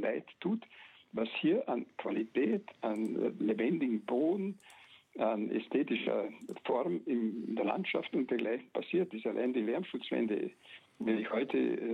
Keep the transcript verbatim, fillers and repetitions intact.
leid tut, was hier an Qualität, an lebendigen Boden, an ästhetischer Form in der Landschaft und dergleichen passiert ist. Allein die Lärmschutzwände, wenn ich heute